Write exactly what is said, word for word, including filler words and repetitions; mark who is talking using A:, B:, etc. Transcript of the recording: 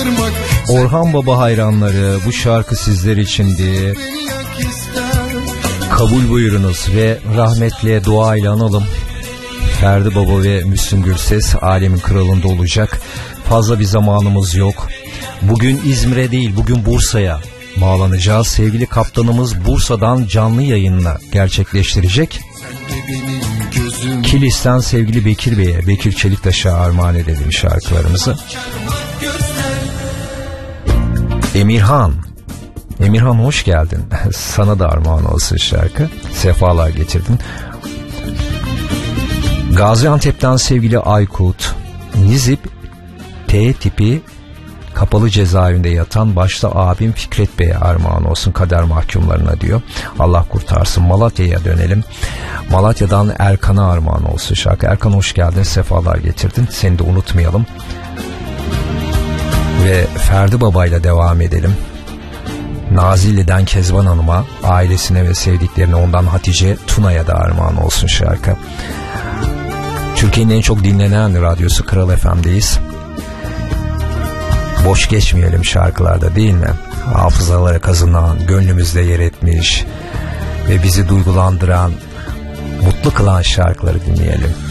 A: Orhan Baba hayranları, bu şarkı sizler içindi. Kabul buyurunuz ve rahmetliye duayla analım. Ferdi Baba ve Müslüm Gürses alemin kralında olacak. Fazla bir zamanımız yok. Bugün İzmir'e değil, bugün Bursa'ya bağlanacağız. Sevgili kaptanımız Bursa'dan canlı yayınla gerçekleştirecek. Kilis'ten sevgili Bekir Bey'e, Bekir Çeliktaş'a armağan edelim şarkılarımızı. Emirhan, Emirhan hoş geldin. Sana da armağan olsun şarkı. Sefalar getirdin. Gaziantep'ten sevgili Aykut, Nizip T tipi kapalı cezaevinde yatan başta abim Fikret Bey'e armağan olsun, kader mahkumlarına diyor. Allah kurtarsın. Malatya'ya dönelim. Malatya'dan Erkan'a armağan olsun şarkı. Erkan hoş geldin, sefalar getirdin. Seni de unutmayalım. Ve Ferdi Baba'yla devam edelim. Nazilli'den Kezban Hanım'a, ailesine ve sevdiklerine, ondan Hatice Tuna'ya da armağan olsun şarkı. Türkiye'nin en çok dinlenen radyosu Kral F M'deyiz. Boş geçmeyelim şarkılarda, değil mi? Hafızalara kazınan, gönlümüzde yer etmiş ve bizi duygulandıran, mutlu kılan şarkıları dinleyelim.